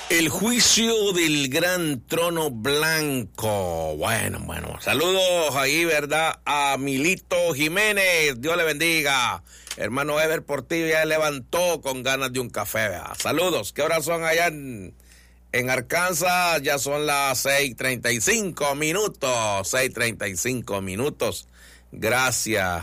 El juicio del gran trono blanco. Bueno. Saludos ahí, ¿verdad? A Milito Jiménez. Dios le bendiga. Hermano Ever Portillo ya levantó con ganas de un café, ¿verdad? Saludos. ¿Qué horas son allá en Arkansas? Ya son las 6:35 minutos. 6:35 minutos. Gracias.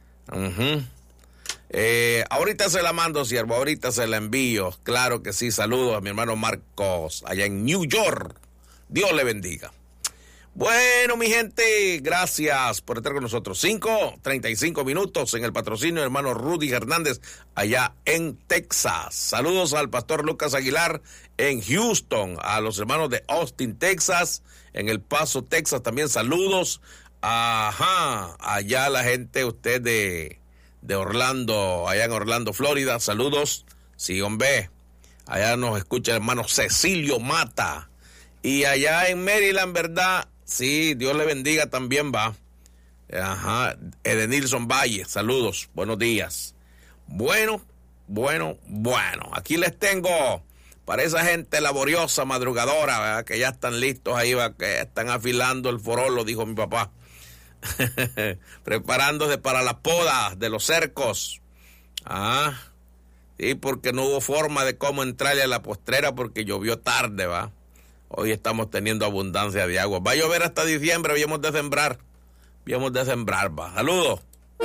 Ahorita se la mando, siervo, ahorita se la envío. Claro que sí, saludos a mi hermano Marcos, allá en New York. Dios le bendiga. Bueno, mi gente, gracias por estar con nosotros. 5:35 minutos en el patrocinio de hermano Rudy Hernández, allá en Texas. Saludos al pastor Lucas Aguilar en Houston, a los hermanos de Austin, Texas, en El Paso, Texas, también saludos. Allá la gente, usted de Orlando, allá en Orlando, Florida, saludos. Sí, hombre, allá nos escucha el hermano Cecilio Mata. Y allá en Maryland, ¿verdad? Sí, Dios le bendiga también, va. Edenilson Valle, saludos, buenos días. Bueno, aquí les tengo para esa gente laboriosa, madrugadora, ¿verdad? Que ya están listos ahí, ¿verdad? Que están afilando el forolo, dijo mi papá. Preparándose para la poda de los cercos. Sí, porque no hubo forma de cómo entrarle a la postrera porque llovió tarde, va. Hoy estamos teniendo abundancia de agua. Va a llover hasta diciembre, habíamos de sembrar, va. Saludos.